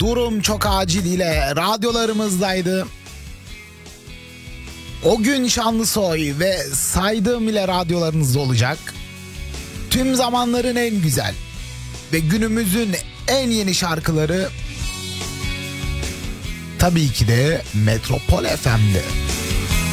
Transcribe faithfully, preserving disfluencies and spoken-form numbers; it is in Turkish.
Durum Çok Acil ile radyolarımızdaydı. O Gün Şanlısoy ve Saydığım ile radyolarınızda olacak. Tüm zamanların en güzel ve günümüzün en yeni şarkıları tabii ki de Metropol F M'de.